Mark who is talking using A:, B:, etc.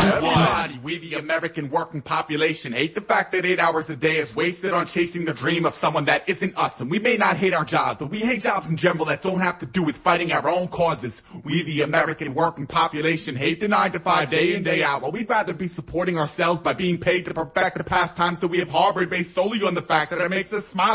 A: Everybody, we the American working population hate the fact that 8 hours a day is wasted on chasing the dream of someone that isn't us. And we may not hate our jobs, but we hate jobs in general that don't have to do with fighting our own causes. We the American working population hate the 9 to 5 day in day out. Well, we'd rather be supporting ourselves by being paid to perfect the pastimes that we have harbored based solely on the fact that it makes us smile.